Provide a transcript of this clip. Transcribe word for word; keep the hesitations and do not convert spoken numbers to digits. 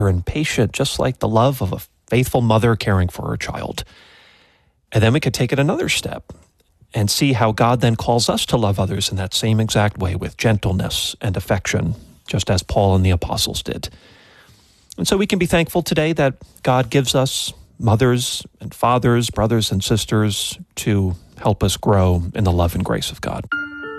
and patient, just like the love of a faithful mother caring for her child. And then we could take it another step and see how God then calls us to love others in that same exact way with gentleness and affection, just as Paul and the apostles did. And so we can be thankful today that God gives us mothers and fathers, brothers and sisters to help us grow in the love and grace of God.